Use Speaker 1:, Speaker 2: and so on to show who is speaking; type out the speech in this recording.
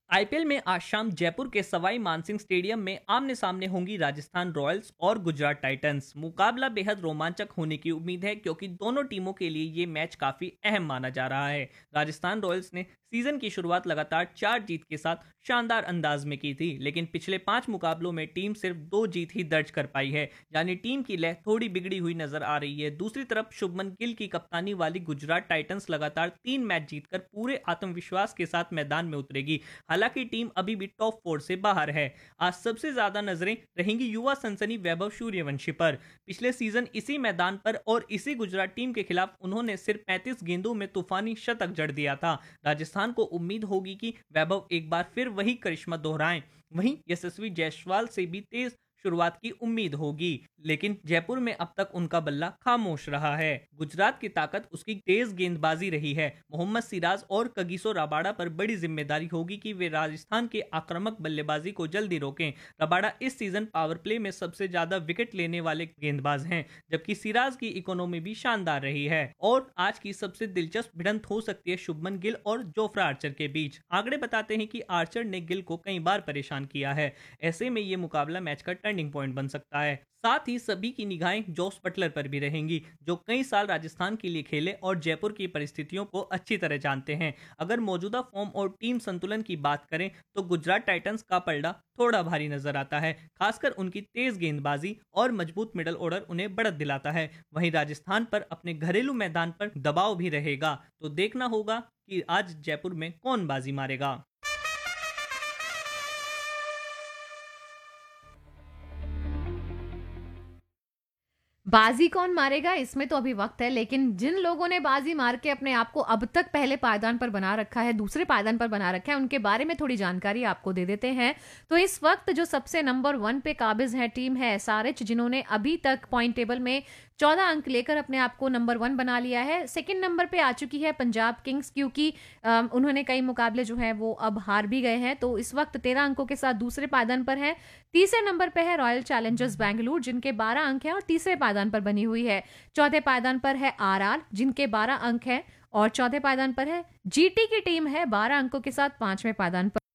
Speaker 1: IPL में आज शाम जयपुर के सवाई मानसिंह स्टेडियम में आमने सामने होंगी राजस्थान रॉयल्स और गुजरात टाइटंस। मुकाबला बेहद रोमांचक होने की उम्मीद है क्योंकि दोनों टीमों के लिए ये मैच काफी अहम माना जा रहा है। राजस्थान रॉयल्स ने सीजन की शुरुआत लगातार 4 जीत के साथ शानदार अंदाज में की थी, लेकिन पिछले 5 मुकाबलों में टीम सिर्फ 2 जीत ही दर्ज कर पाई है, यानी टीम की लय थोड़ी बिगड़ी हुई नजर आ रही है। दूसरी तरफ शुभमन गिल की कप्तानी वाली गुजरात टाइटंस लगातार 3 मैच जीतकर पूरे आत्मविश्वास के साथ मैदान में उतरेगी। हालांकि टीम अभी भी टॉप 4 से बाहर है। आज सबसे ज्यादा नजरें रहेंगी युवा सनसनी वैभव सूर्यवंशी पर। पिछले सीजन इसी मैदान पर और इसी गुजरात टीम के खिलाफ उन्होंने सिर्फ 35 गेंदों में तूफानी शतक जड़ दिया था। राजस्थान को उम्मीद होगी कि वैभव एक बार फिर वही करिश्मा दोहराएं। वहीं यशस्वी जायसवाल से भी तेज शुरुआत की उम्मीद होगी, लेकिन जयपुर में अब तक उनका बल्ला खामोश रहा है। गुजरात की ताकत उसकी तेज गेंदबाजी रही है। मोहम्मद सिराज और कगिसो रबाडा पर बड़ी जिम्मेदारी होगी कि वे राजस्थान के आक्रामक बल्लेबाजी को जल्दी रोकें। रबाडा इस सीजन पावर प्ले में सबसे ज्यादा विकेट लेने वाले गेंदबाज हैं, जबकि सिराज की इकोनॉमी भी शानदार रही है। और आज की सबसे दिलचस्प भिड़ंत हो सकती है शुभमन गिल और जोफ्रा आर्चर के बीच। आंकड़े बताते हैं कि आर्चर ने गिल को कई बार परेशान किया है। ऐसे में ये मुकाबला मैच का टर्निंग पॉइंट बन सकता है। साथ ही सभी की निगाहें जोस बटलर पर भी रहेंगी, जो कई साल राजस्थान के लिए खेले और जयपुर की परिस्थितियों को अच्छी तरह जानते हैं। अगर मौजूदा फॉर्म और टीम संतुलन की बात करें तो गुजरात टाइटंस का पलड़ा थोड़ा भारी नजर आता है। खासकर उनकी तेज गेंदबाजी और मजबूत मिडल ऑर्डर उन्हें बढ़त दिलाता है। वहीं राजस्थान पर अपने घरेलू मैदान पर दबाव भी रहेगा, तो देखना होगा कि आज जयपुर में कौन बाजी मारेगा।
Speaker 2: बाजी कौन मारेगा इसमें तो अभी वक्त है, लेकिन जिन लोगों ने बाजी मार के अपने आप को अब तक पहले पायदान पर बना रखा है, दूसरे पायदान पर बना रखा है, उनके बारे में थोड़ी जानकारी आपको दे देते हैं। तो इस वक्त जो सबसे नंबर 1 पे काबिज है टीम है एसआरएच, जिन्होंने अभी तक पॉइंट टेबल में 14 अंक लेकर अपने आप को नंबर 1 बना लिया है। सेकंड नंबर पे आ चुकी है पंजाब किंग्स, क्योंकि उन्होंने कई मुकाबले जो है वो अब हार भी गए हैं, तो इस वक्त 13 अंकों के साथ दूसरे पायदान पर है। तीसरे नंबर पे है रॉयल चैलेंजर्स बैंगलोर, जिनके 12 अंक हैं और तीसरे पायदान पर बनी हुई है। चौथे पायदान पर है आरआर, जिनके 12 अंक हैं और चौथे पायदान पर है जीटी की टीम है 12 अंकों के साथ 5वें पायदान पर।